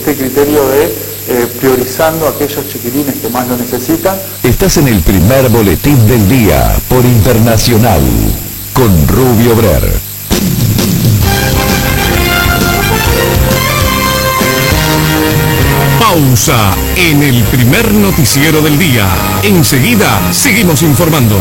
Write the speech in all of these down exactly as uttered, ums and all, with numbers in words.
este criterio de eh, priorizando a aquellos chiquilines que más lo necesitan. Estás en el primer boletín del día por Internacional con Rubio Brer. Pausa en el primer noticiero del día. Enseguida seguimos informando.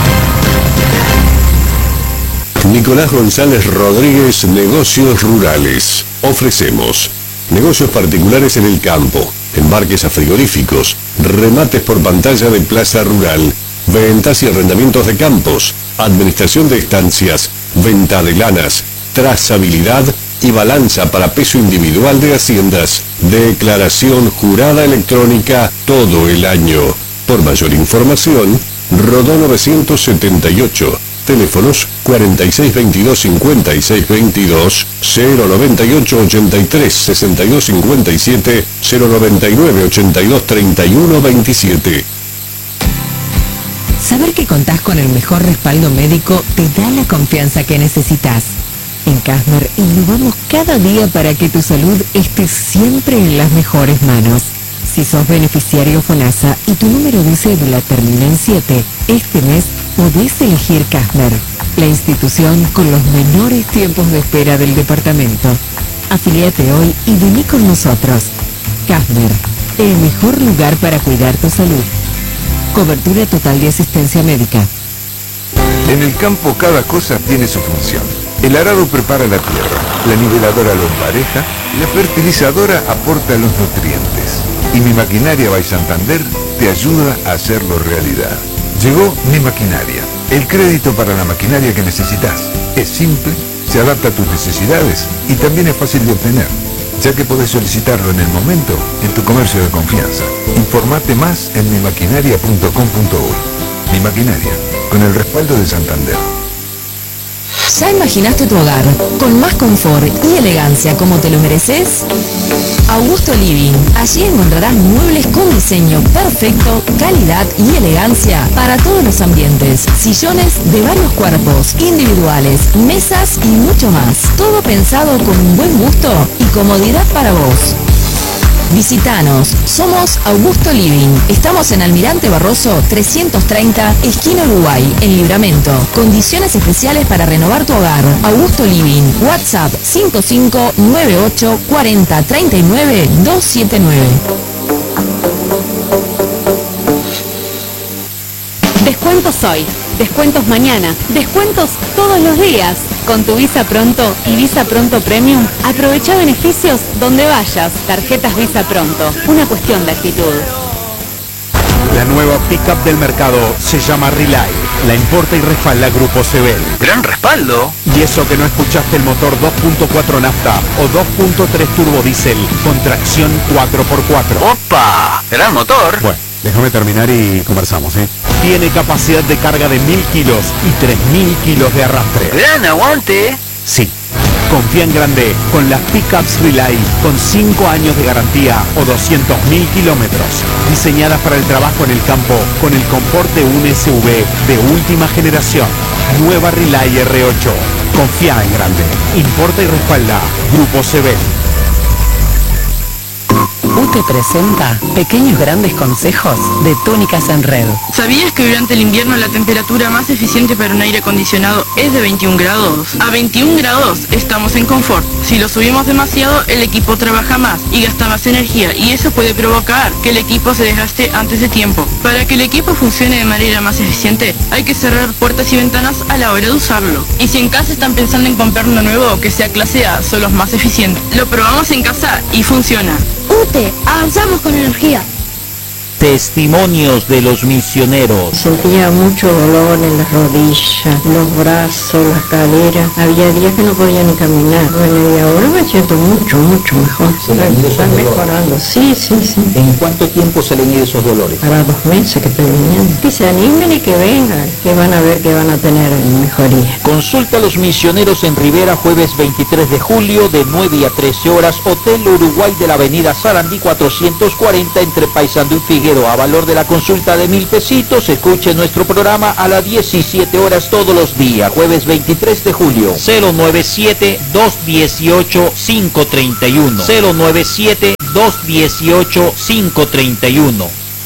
Nicolás González Rodríguez, Negocios Rurales. Ofrecemos negocios particulares en el campo, embarques a frigoríficos, remates por pantalla de plaza rural, ventas y arrendamientos de campos, administración de estancias, venta de lanas, trazabilidad y balanza para peso individual de haciendas, declaración jurada electrónica todo el año. Por mayor información, Rodó novecientos setenta y ocho, teléfonos cuarenta y seis veintidós cincuenta y seis veintidós, cero noventa y ocho ochenta y tres sesenta y dos cincuenta y siete, cero noventa y nueve ochenta y dos treinta y uno veintisiete. Saber que contás con el mejor respaldo médico te da la confianza que necesitas. En Casmer innovamos cada día para que tu salud esté siempre en las mejores manos. Si sos beneficiario FONASA y tu número de cédula termina en siete, este mes podés elegir Casmer, la institución con los menores tiempos de espera del departamento. Afilíate hoy y vení con nosotros. Casmer, el mejor lugar para cuidar tu salud. Cobertura total de asistencia médica. En el campo cada cosa tiene su función. El arado prepara la tierra, la niveladora lo empareja, la fertilizadora aporta los nutrientes. Y Mi Maquinaria by Santander te ayuda a hacerlo realidad. Llegó Mi Maquinaria, el crédito para la maquinaria que necesitas. Es simple, se adapta a tus necesidades y también es fácil de obtener, ya que podés solicitarlo en el momento en tu comercio de confianza. Informate más en mi maquinaria punto com punto uy. Mi Maquinaria, con el respaldo de Santander. ¿Ya imaginaste tu hogar con más confort y elegancia como te lo mereces? Augusto Living. Allí encontrarás muebles con diseño perfecto, calidad y elegancia para todos los ambientes. Sillones de varios cuerpos, individuales, mesas y mucho más. Todo pensado con un buen gusto y comodidad para vos. Visítanos, somos Augusto Living. Estamos en Almirante Barroso trescientos treinta, esquina Uruguay, en Libramento. Condiciones especiales para renovar tu hogar. Augusto Living. WhatsApp cinco cinco nueve ocho cuarenta treinta y nueve doscientos setenta y nueve. Descuentos hoy, descuentos mañana, descuentos todos los días. Con tu Visa Pronto y Visa Pronto Premium, aprovecha beneficios donde vayas. Tarjetas Visa Pronto, una cuestión de actitud. La nueva pickup del mercado se llama Relay. La importa y respalda Grupo Sebel. ¡Gran respaldo! Y eso que no escuchaste el motor dos punto cuatro nafta o dos punto tres turbo diésel con tracción cuatro por cuatro. ¡Opa! ¡Gran motor! Bueno, déjame terminar y conversamos, ¿eh? Tiene capacidad de carga de mil kilos y tres mil kilos de arrastre. ¡Gran aguante! Sí. Confía en grande con las Pickups Relay con cinco años de garantía o doscientos mil kilómetros. Diseñadas para el trabajo en el campo con el comporte un S U V de última generación. Nueva Relay R ocho. Confía en grande. Importa y respalda Grupo Sebel. U T E presenta Pequeños Grandes Consejos de Túnicas en Red. ¿Sabías que durante el invierno la temperatura más eficiente para un aire acondicionado es de veintiún grados? A veintiún grados estamos en confort. Si lo subimos demasiado, el equipo trabaja más y gasta más energía, y eso puede provocar que el equipo se desgaste antes de tiempo. Para que el equipo funcione de manera más eficiente, hay que cerrar puertas y ventanas a la hora de usarlo. Y si en casa están pensando en comprar uno nuevo que sea clase A, son los más eficientes. Lo probamos en casa y funciona. U T E, avanzamos con energía. Testimonios de los misioneros. Sentía mucho dolor en las rodillas, los brazos, las caderas. Había días que no podía ni caminar. Bueno, y ahora me siento mucho, mucho mejor. ¿Se le han ido Están esos mejorando. dolores? Sí, sí, sí. ¿En cuánto tiempo se le han ido esos dolores? Para dos meses que estoy viniendo. Que se animen y que vengan, que van a ver que van a tener mejoría. Consulta a los misioneros en Rivera, jueves veintitrés de julio, de nueve a trece horas, Hotel Uruguay de la avenida Sarandí cuatrocientos cuarenta, entre Paysandú y Figueroa. A valor de la consulta de mil pesitos. Escuche nuestro programa a las diecisiete horas todos los días, jueves veintitrés de julio. Cero nueve siete, dos uno ocho, cinco tres uno. Cero nueve siete, dos uno ocho, cinco tres uno.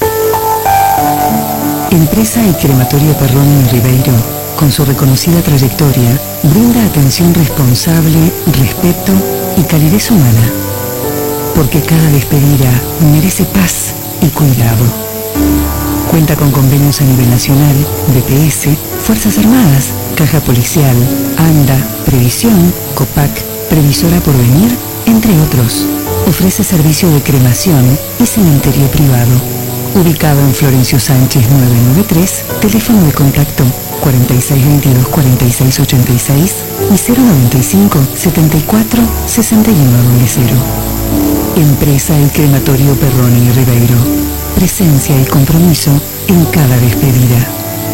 Empresa y Crematorio Perroni y Ribeiro, con su reconocida trayectoria, brinda atención responsable, respeto y calidez humana. Porque cada despedida merece paz y cuidado. Cuenta con convenios a nivel nacional, B P S, Fuerzas Armadas, Caja Policial, ANDA, Previsión, COPAC, Previsora Porvenir, entre otros. Ofrece servicio de cremación y cementerio privado. Ubicado en Florencio Sánchez nueve nueve tres, teléfono de contacto cuarenta y seis veintidós, cuarenta y seis ochenta y seis y cero noventa y cinco, setenta y cuatro, sesenta y uno cero. Empresa y Crematorio Perroni y Ribeiro. Presencia y compromiso en cada despedida.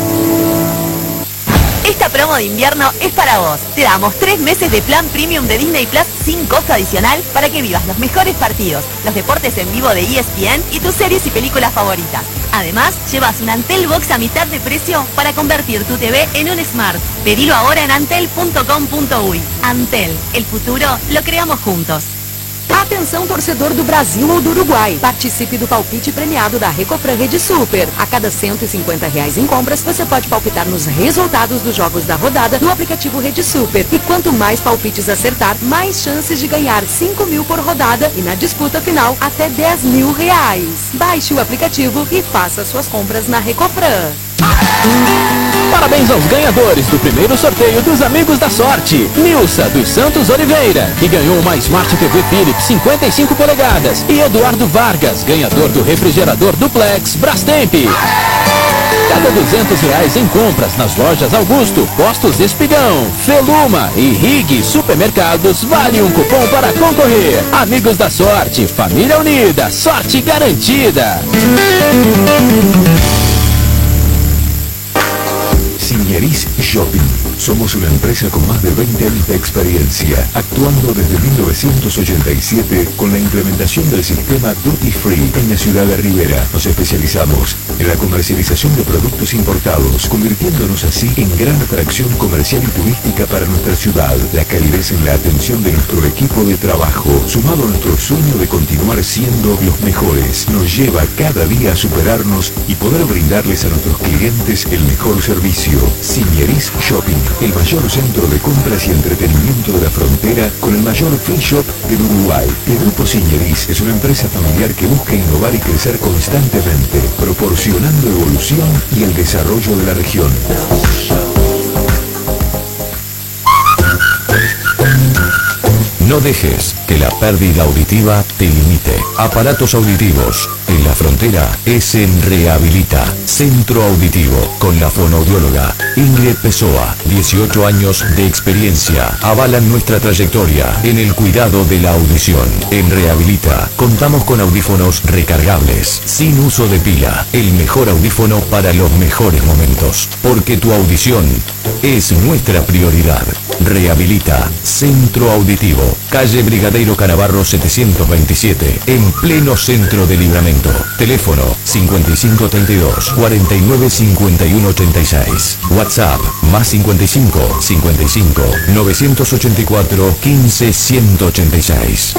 Esta promo de invierno es para vos. Te damos tres meses de plan premium de Disney Plus sin costo adicional para que vivas los mejores partidos, los deportes en vivo de E S P N y tus series y películas favoritas. Además, llevas un Antel Box a mitad de precio para convertir tu T V en un Smart. Pedilo ahora en antel punto com punto uy. Antel, el futuro lo creamos juntos. Atenção, torcedor do Brasil ou do Uruguai. Participe do palpite premiado da Recofran Rede Super. A cada cento e cinquenta reais em compras, você pode palpitar nos resultados dos jogos da rodada no aplicativo Rede Super. E quanto mais palpites acertar, mais chances de ganhar cinco mil por rodada e na disputa final até dez mil reais. Baixe o aplicativo e faça suas compras na Recofran. Parabéns aos ganhadores do primeiro sorteio dos Amigos da Sorte. Nilsa dos Santos Oliveira, que ganhou uma Smart T V Philips cinquenta e cinco polegadas. E Eduardo Vargas, ganhador do refrigerador Duplex Brastemp. Cada duzentos reais em compras nas lojas Augusto, Postos Espigão, Feluma e Rig Supermercados vale um cupom para concorrer. Amigos da Sorte, família unida, sorte garantida. Signeris Shopping. Somos una empresa con más de veinte años de experiencia, actuando desde mil novecientos ochenta y siete con la implementación del sistema Duty Free en la ciudad de Rivera. Nos especializamos en la comercialización de productos importados, convirtiéndonos así en gran atracción comercial y turística para nuestra ciudad. La calidez en la atención de nuestro equipo de trabajo, sumado a nuestro sueño de continuar siendo los mejores, nos lleva cada día a superarnos y poder brindarles a nuestros clientes el mejor servicio. Signeris Shopping, el mayor centro de compras y entretenimiento de la frontera con el mayor free shop del Uruguay. El Grupo Signeris es una empresa familiar que busca innovar y crecer constantemente, proporcionando evolución y el desarrollo de la región. No dejes que la pérdida auditiva te limite. Aparatos auditivos en la frontera es en Rehabilita, Centro Auditivo, con la fonoaudióloga Ingrid Pessoa. dieciocho años de experiencia avalan nuestra trayectoria en el cuidado de la audición. En Rehabilita contamos con audífonos recargables, sin uso de pila. El mejor audífono para los mejores momentos. Porque tu audición es nuestra prioridad. Rehabilita, Centro Auditivo, calle Brigadeiro Canavarro setecientos veintisiete, en pleno centro de Libramento. Teléfono cincuenta y cinco treinta y dos, cuarenta y nueve cincuenta y uno ochenta y seis. WhatsApp más cincuenta y cinco, cincuenta y cinco, novecientos ochenta y cuatro, quince, ciento ochenta y seis.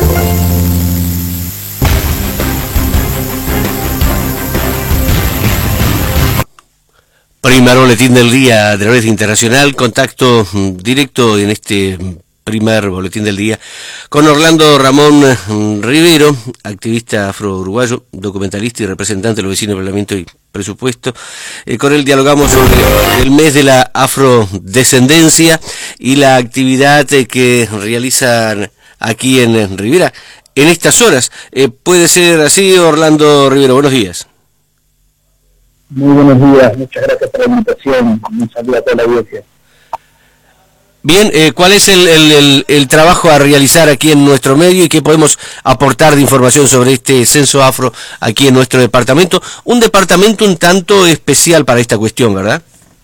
Primer boletín del día de la Red Internacional, contacto directo en este primer boletín del día con Orlando Ramón Rivero, activista afro-uruguayo, documentalista y representante de los vecinos del Parlamento y Presupuesto. Eh, con él dialogamos sobre el mes de la afrodescendencia y la actividad eh, que realizan aquí en Rivera en estas horas. Eh, ¿Puede ser así, Orlando Rivero? Buenos días. Muy buenos días, muchas gracias por la invitación, un saludo a toda la audiencia. Bien, eh, ¿cuál es el, el, el, el trabajo a realizar aquí en nuestro medio y qué podemos aportar de información sobre este censo afro aquí en nuestro departamento? Un departamento un tanto especial para esta cuestión, ¿verdad?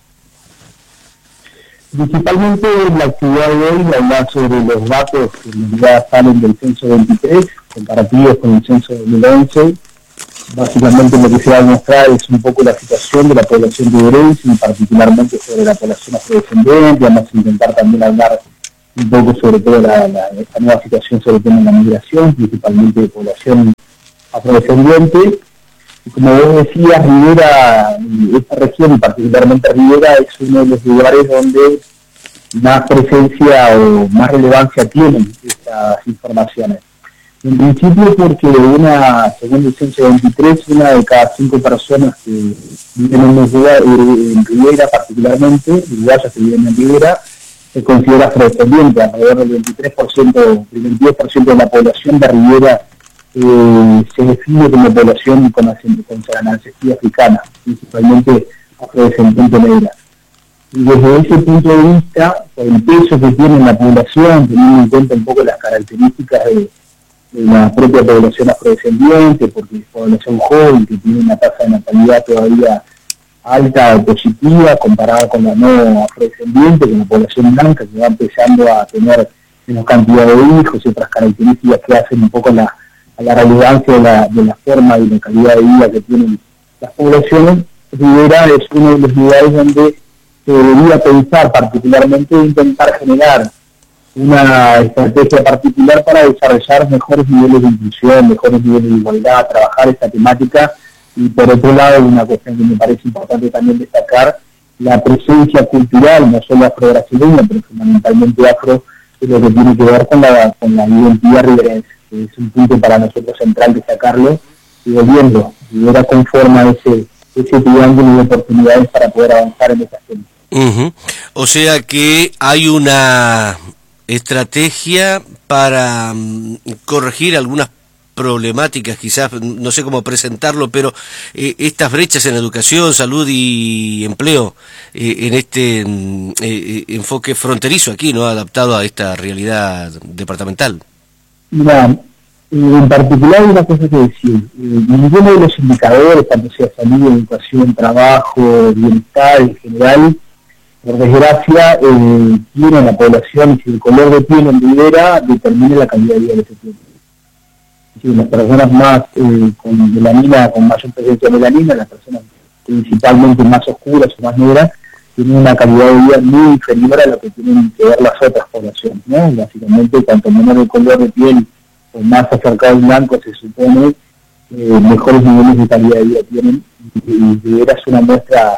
Principalmente la actividad de hoy habla sobre los datos que ya salen del censo veintitrés, comparativos con el censo dos mil once. Básicamente lo que se va a mostrar es un poco la situación de la población de Uruguay y particularmente sobre la población afrodescendiente. Vamos a intentar también hablar un poco sobre toda la, la, esta nueva situación sobre el tema de la migración, principalmente de población afrodescendiente. Y como vos decías, Rivera, esta región, y particularmente Rivera, es uno de los lugares donde más presencia o más relevancia tienen estas informaciones. En principio porque una, según el censo veintitrés, una de cada cinco personas que viven en, los lugares, en Rivera particularmente, uruguayas que viven en Rivera, se considera afrodescendiente. Alrededor del veintitrés por ciento, el veintidós por ciento de la población de Rivera eh, se define como población con, con ancestría africana, principalmente afrodescendiente negra. Y desde ese punto de vista, por el peso que tiene la población, teniendo en cuenta un poco las características de, de la propia población afrodescendiente, porque es población joven que tiene una tasa de natalidad todavía alta o positiva comparada con la no afrodescendiente, con la población blanca que va empezando a tener menos cantidad de hijos y otras características que hacen un poco la, a la relevancia de la, de la forma y la calidad de vida que tienen las poblaciones. Rivera es uno de los lugares donde se debería pensar particularmente intentar generar una estrategia particular para desarrollar mejores niveles de inclusión, mejores niveles de igualdad, trabajar esta temática. Y por otro lado, una cuestión que me parece importante también destacar, la presencia cultural, no solo afro-brasileña, pero fundamentalmente afro, es lo que tiene que ver con la, con la identidad riverense, que es un punto para nosotros central destacarlo, y volviendo, Rivera conforma ese, ese triángulo de oportunidades para poder avanzar en estas temas. Uh-huh. O sea que hay una estrategia para um, corregir algunas problemáticas, quizás, no sé cómo presentarlo, pero eh, estas brechas en educación, salud y empleo, eh, en este eh, enfoque fronterizo aquí, ¿no?, adaptado a esta realidad departamental. Mira, en particular una cosa que decir, eh, ninguno de los indicadores, tanto sea salud, educación, trabajo, bienestar en general, por desgracia, eh, tiene la población, y si el color de piel en Rivera determina la calidad de vida de ese tiempo. Sí, las personas más eh, con melanina, con mayor presencia de melanina, las personas principalmente más oscuras o más negras, tienen una calidad de vida muy inferior a lo que tienen que ver las otras poblaciones, ¿no? Básicamente, cuanto menor el color de piel o más acercado al blanco, se supone eh, mejores niveles de calidad de vida tienen, y, y Rivera es una muestra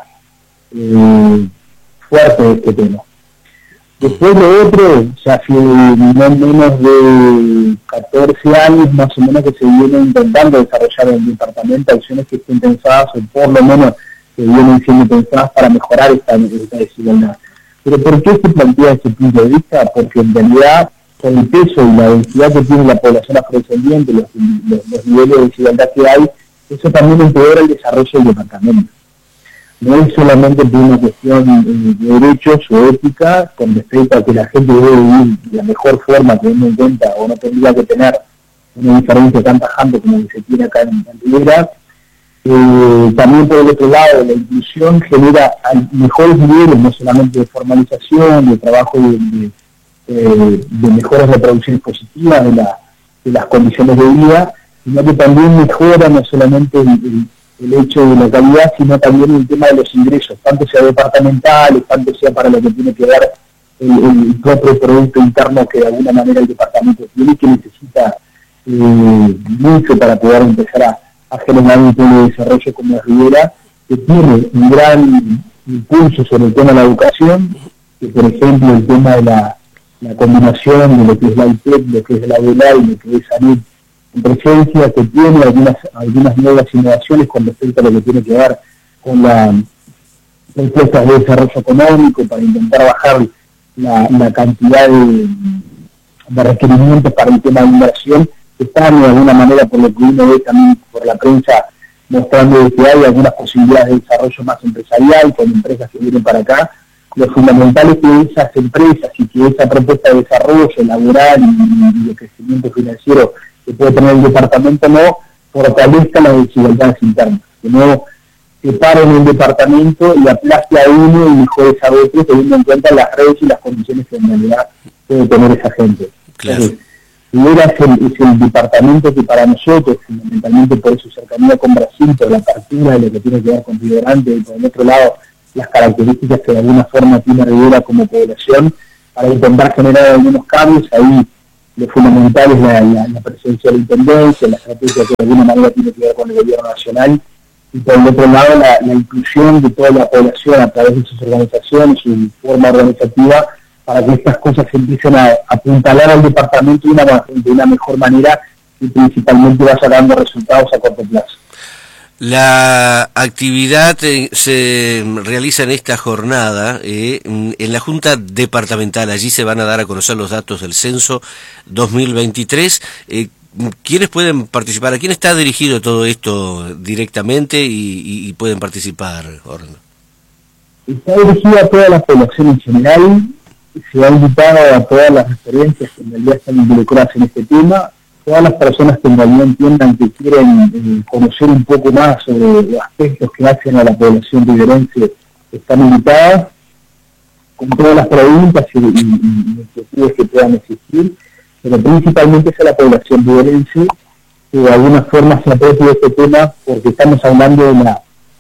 eh, fuerte de este tema. Después lo otro, ya hace no menos de catorce años más o menos que se viene intentando desarrollar en el departamento acciones que estén pensadas, o por lo menos que vienen siendo pensadas para mejorar esta, esta desigualdad. Pero ¿por qué se plantea ese punto de vista? Porque en realidad, con el peso y la densidad que tiene la población afrodescendiente, los, los, los niveles de desigualdad que hay, eso también empeora el desarrollo del departamento. No es solamente por una cuestión de derechos o ética con respecto a que la gente debe vivir de la mejor forma, teniendo en cuenta, o no tendría que tener una diferencia tan tajante como que se tiene acá en, en Rivera. Eh, también por el otro lado, la inclusión genera mejores niveles, no solamente de formalización, de trabajo de, de, eh, de mejores reproducciones positivas de, la, de las condiciones de vida, sino que también mejora no solamente el, el el hecho de la calidad, sino también el tema de los ingresos, tanto sea departamentales, tanto sea para lo que tiene que ver el, el propio producto interno que de alguna manera el departamento tiene, que necesita eh, mucho para poder empezar a, a generar un plan de desarrollo como Rivera, que tiene un gran impulso sobre el tema de la educación, que por ejemplo el tema de la, la combinación de lo que es la I P E P, lo que es la V E L A y lo que es salud, presencia, que tiene algunas algunas nuevas innovaciones con respecto a lo que tiene que ver con la propuestas de desarrollo económico para intentar bajar la, la cantidad de, de requerimientos para el tema de inversión, que están de alguna manera, por lo que uno ve también por la prensa, mostrando que hay algunas posibilidades de desarrollo más empresarial con empresas que vienen para acá. Lo fundamental es que esas empresas y que esa propuesta de desarrollo laboral y, y de crecimiento financiero que puede tener el departamento no fortalezca las desigualdades internas, que no separen el departamento y aplaste a uno y mejores a otro, teniendo en cuenta las redes y las condiciones que en realidad puede tener esa gente. Claro. Entonces, Rivera es el, es el departamento que para nosotros, fundamentalmente por su cercanía con Brasil, por la apertura de lo que tiene que ver con Río Grande, y por el otro lado las características que de alguna forma tiene Rivera como población, para intentar generar algunos cambios ahí. lo fundamental es la, la, la presencia de la intendencia, la estrategia que de alguna manera tiene que ver con el gobierno nacional, y por el otro lado la, la inclusión de toda la población a través de sus organizaciones, su forma organizativa, para que estas cosas empiecen a apuntalar al departamento de una, de una mejor manera y principalmente vaya dando resultados a corto plazo. La actividad eh, se realiza en esta jornada eh, en la Junta Departamental. Allí se van a dar a conocer los datos del censo dos mil veintitrés. Eh, ¿Quiénes pueden participar? ¿A quién está dirigido todo esto directamente y, y, y pueden participar, Orlando? Está dirigido a toda la población en general. Se ha invitado a todas las referencias que en realidad están involucradas en este tema. Todas las personas que en realidad entiendan que quieren eh, conocer un poco más sobre los aspectos que hacen a la población riverense están invitadas, con todas las preguntas y, y, y inquietudes que puedan existir, pero principalmente es a la población riverense que de alguna forma se apropie de este tema, porque estamos hablando de la,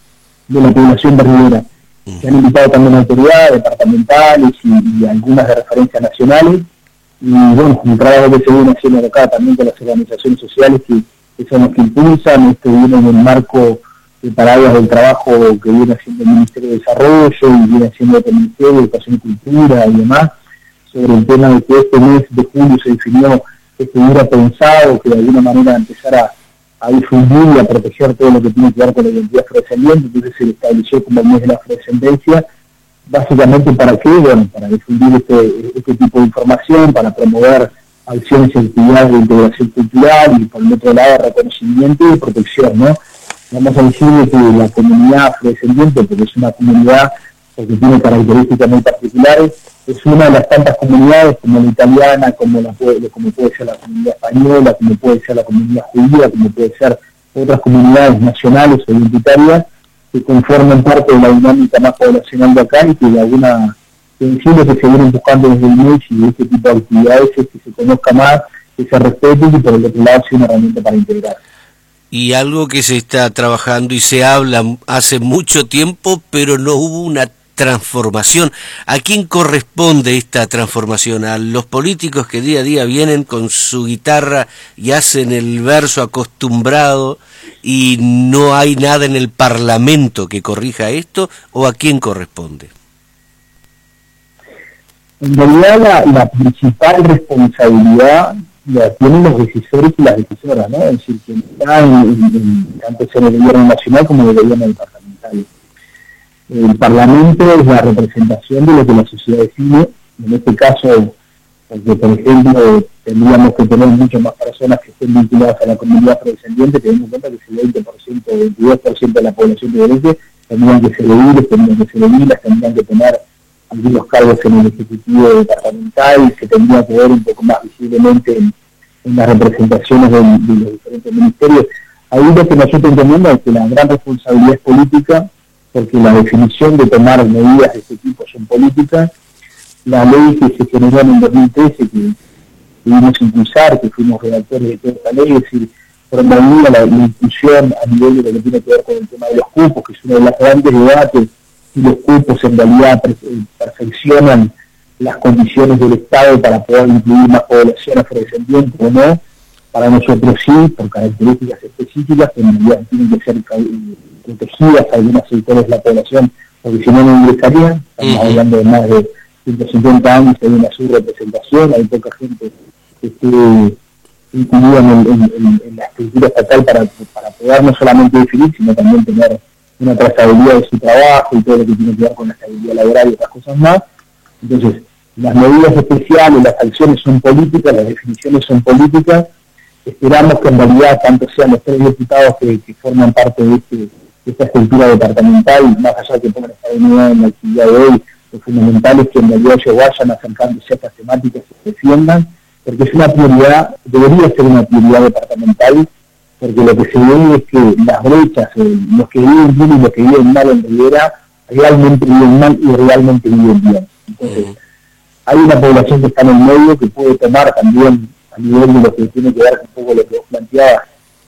de la población de Rivera. Se han invitado también autoridades departamentales y, y algunas de referencias nacionales. Y bueno, un trabajo que se viene haciendo acá también con las organizaciones sociales que, que son los que impulsan. Esto viene en el marco de paradas del trabajo que viene haciendo el Ministerio de Desarrollo y viene haciendo el Ministerio de Educación y Cultura y demás, sobre el tema de que este mes de julio se definió que estuviera pensado que de alguna manera empezara a difundir y a proteger todo lo que tiene que ver con la identidad afrodescendiente. Entonces se estableció como el mes de la afrodescendencia. Básicamente, ¿para qué? Bueno, para difundir este, este tipo de información, para promover acciones y actividades de integración cultural y, por el otro lado, reconocimiento y protección, ¿no? Vamos a decir que la comunidad afrodescendiente, porque es una comunidad que tiene características muy particulares, es una de las tantas comunidades, como la italiana, como, la puede, como puede ser la comunidad española, como puede ser la comunidad judía, como puede ser otras comunidades nacionales o identitarias, que conforman parte de la dinámica más poblacional de acá y que de alguna sensible que se vienen buscando desde el M E S y de este tipo de actividades es que se conozca más, que se respete y por el otro lado sea una herramienta para integrar. Y algo que se está trabajando y se habla hace mucho tiempo, pero no hubo una transformación. ¿A quién corresponde esta transformación? ¿A los políticos que día a día vienen con su guitarra y hacen el verso acostumbrado y no hay nada en el Parlamento que corrija esto? ¿O a quién corresponde? En realidad la, la principal responsabilidad la tienen los decisores y las decisoras, ¿no? Es decir, quien está en, en, en, tanto en el gobierno nacional como en el gobierno departamental. El Parlamento es la representación de lo que la sociedad decide. En este caso, porque por ejemplo tendríamos que tener muchas más personas que estén vinculadas a la comunidad afrodescendiente, teniendo en cuenta que si el veinte por ciento o veintidós por ciento de la población riverense tendrían que ser civiles, tendrían que ser civiles, tendrían que tener algunos cargos en el Ejecutivo Departamental, que tendría que ver un poco más visiblemente en, en las representaciones de, de los diferentes ministerios. Ahí lo que nosotros entendemos es que la gran responsabilidad es política, porque la definición de tomar medidas de este tipo son políticas. La ley que se generó en el dos mil trece, que pudimos impulsar, que fuimos redactores de toda esta ley, es decir, promovía la, la inclusión a nivel de lo que tiene que ver con el tema de los cupos, que es uno de los grandes debates, si los cupos en realidad perfeccionan las condiciones del Estado para poder incluir más población afrodescendiente o no. Para nosotros sí, por características específicas, que en realidad tienen que ser protegidas algunos sectores de la población, porque si no, no ingresarían. Estamos uh-huh. hablando de más de ciento cincuenta años, hay una subrepresentación, hay poca gente que esté incluida en, el, en, en, en la estructura estatal para, para poder no solamente definir, sino también tener una trazabilidad de su trabajo y todo lo que tiene que ver con la estabilidad laboral y otras cosas más. Entonces, las medidas especiales, las acciones son políticas, las definiciones son políticas. Esperamos que en realidad tanto sean los tres diputados que, que forman parte de, este, de esta estructura departamental, más allá de que pongan esta unidad en la actividad de hoy, lo fundamental es que en realidad ellos vayan acercándose a estas temáticas y se defiendan, porque es una prioridad, debería ser una prioridad departamental, porque lo que se ve es que las brechas, eh, los que viven bien y los que viven mal en Rivera, realmente viven mal y realmente viven bien. Entonces, uh-huh. hay una población que está en el medio que puede tomar también, a nivel de lo que tiene que ver con un poco lo que vos planteabas,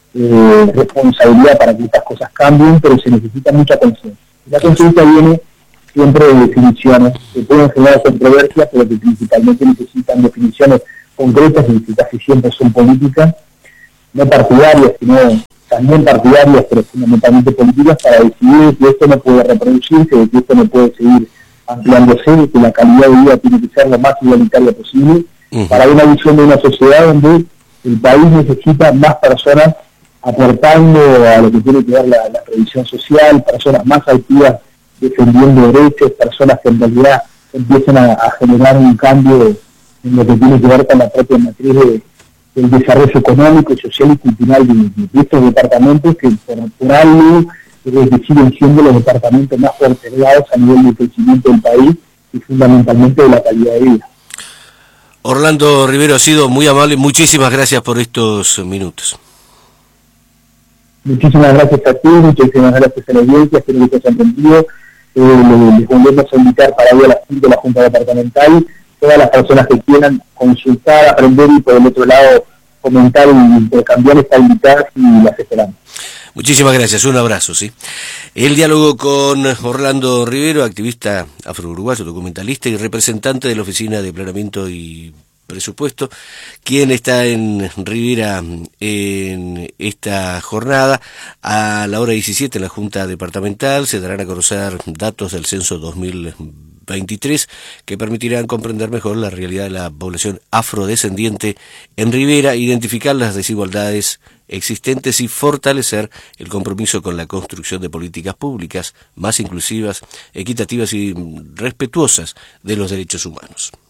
eh, responsabilidad para que estas cosas cambien, pero se necesita mucha conciencia. La conciencia viene siempre de definiciones, que pueden generar controversias, pero que principalmente necesitan definiciones concretas y que casi siempre son políticas, no partidarias, sino también partidarias, pero fundamentalmente políticas, para decidir que esto no puede reproducirse, de que esto no puede seguir ampliándose, de que la calidad de vida tiene que ser lo más igualitaria posible, uh-huh. para una visión de una sociedad donde el país necesita más personas aportando a lo que tiene que ver la, la previsión social, personas más activas defendiendo derechos, personas que en realidad empiecen a, a generar un cambio en lo que tiene que ver con la propia matriz de, del desarrollo económico, social y cultural de, de estos departamentos que por, por algo eh, que siguen siendo los departamentos más postergados a nivel de crecimiento del país y fundamentalmente de la calidad de vida. Orlando Rivero, ha sido muy amable, muchísimas gracias por estos minutos. Muchísimas gracias a ti, muchísimas gracias a la audiencia, espero que te hayan entendido. Eh, les volvemos a invitar para hoy a las cinco de la Junta Departamental, todas las personas que quieran consultar, aprender y por el otro lado comentar y intercambiar están invitadas y las esperamos. Muchísimas gracias, un abrazo, ¿sí? El diálogo con Orlando Rivero, activista afro-uruguayo, documentalista y representante de la Oficina de Planeamiento y Presupuesto, quien está en Rivera en esta jornada. A la hora diecisiete en la Junta Departamental se darán a conocer datos del censo dos mil veintitrés que permitirán comprender mejor la realidad de la población afrodescendiente en Rivera, identificar las desigualdades existentes y fortalecer el compromiso con la construcción de políticas públicas más inclusivas, equitativas y respetuosas de los derechos humanos.